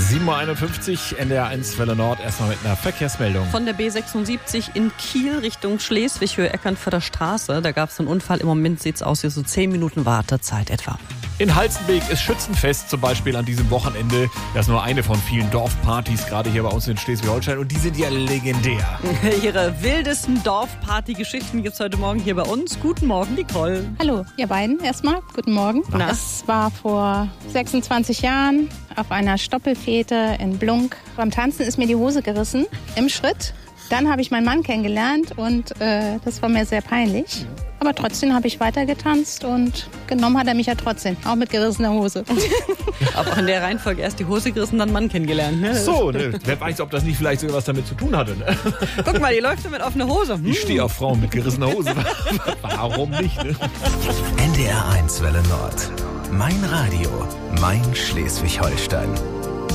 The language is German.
7.51 Uhr, NDR1 Welle Nord. Erstmal mit einer Verkehrsmeldung. Von der B76 in Kiel Richtung Schleswig, Höhe Eckernförder Straße. Da gab es einen Unfall. Im Moment sieht es aus wie so 10 Minuten Wartezeit etwa. In Halstenbek ist Schützenfest zum Beispiel an diesem Wochenende. Das ist nur eine von vielen Dorfpartys, gerade hier bei uns in Schleswig-Holstein. Und die sind ja legendär. Ihre wildesten Dorfparty-Geschichten gibt es heute Morgen hier bei uns. Guten Morgen, Nicole. Hallo, ihr beiden erstmal. Guten Morgen. Na? Es war vor 26 Jahren auf einer Stoppelfete in Blunk. Beim Tanzen ist mir die Hose gerissen, im Schritt. Dann habe ich meinen Mann kennengelernt und das war mir sehr peinlich. Aber trotzdem habe ich weiter getanzt und genommen hat er mich ja trotzdem, auch mit gerissener Hose. Aber auch in der Reihenfolge erst die Hose gerissen, dann Mann kennengelernt. Ne? So, ne? Wer weiß, ob das nicht vielleicht sogar was damit zu tun hatte. Ne? Guck mal, die läuft damit auf eine Hose. Ich stehe auf Frauen mit gerissener Hose. Warum nicht? Ne? NDR1 Welle Nord. Mein Radio, mein Schleswig-Holstein.